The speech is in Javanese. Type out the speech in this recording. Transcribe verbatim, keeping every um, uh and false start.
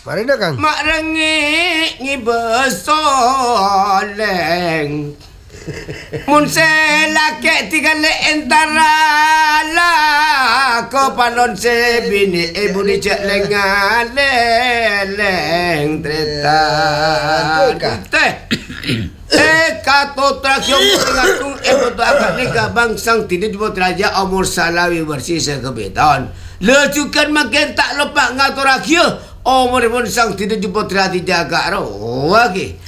Mari dah Kang. Mak rengi ngibesoleng. Mun se laki tiga le entara la ko panon se bini ibu di cek lengan leleng treta teh eh kato traksion ngatung ibu tu akak ni gabang sang tidak dibuat raja umur salawi bersih sekebeton lecukan makin tak lepak ngatur rakyat umur pun sang tidak dibuat raja jaga roh lagi